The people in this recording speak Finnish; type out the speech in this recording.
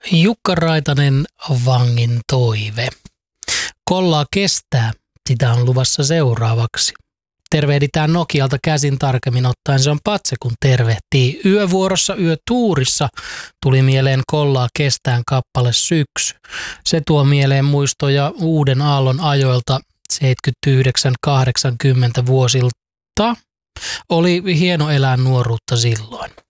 Jukka Raitanen, Vangin toive. Kollaa kestää, sitä on luvassa seuraavaksi. Tervehditään Nokialta käsin, tarkemmin ottaen se on Patse, kun tervehtii. Yövuorossa, yötuurissa tuli mieleen Kollaa kestään kappale Syksy. Se tuo mieleen muistoja uuden aallon ajoilta 79-80 vuosilta. Oli hieno elää nuoruutta silloin.